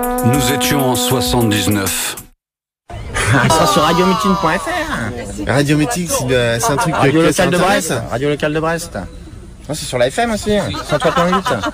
Nous étions en 79. Ça sur radiomeeting.fr. Radio-Meeting, c'est un truc Radio de locale de Internet, Brest. ça. Radio locale de Brest. C'est sur la FM aussi, 103.8.